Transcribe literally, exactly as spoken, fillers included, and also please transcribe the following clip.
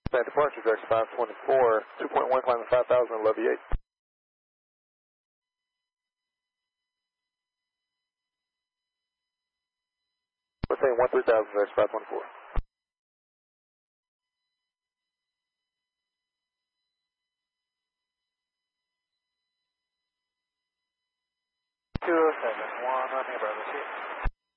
That departure direction five twenty-four, two point one climbing five thousand, levy eight. Let's say one three thousand direction five twenty-four. two oh seven, one on your brother,